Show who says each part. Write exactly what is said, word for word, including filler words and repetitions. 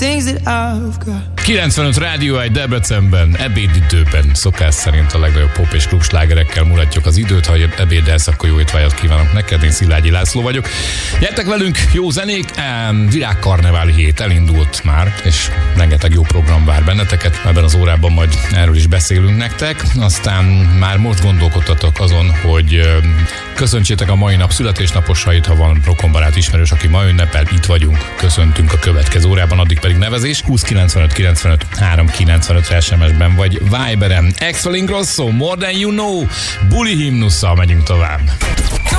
Speaker 1: things that I've got.
Speaker 2: kilencvenöt Rádió egy Debrecenben, ebédidőben szokás szerint a legnagyobb pop és klubslágerekkel mutatjuk az időt. Ha ebédelsz, akkor jó étvágyat kívánok neked, én Szilágyi László vagyok. Gyertek velünk, jó zenék, virágkarneváli hét elindult már, és rengeteg jó program vár benneteket. Ebben az órában majd erről is beszélünk nektek. Aztán már most gondolkodtatok azon, hogy köszöntsétek a mai nap születésnaposait, ha van rokonbarát ismerős, aki ma ünnepel, itt vagyunk, köszöntünk a következő órában, addig pedig nevezés húsz kilencvenöt kilencvenöt három kilencvenöt es em es-ben vagy Viberen. Axel Ingrosso, More Than You Know, buli himnusszal megyünk tovább.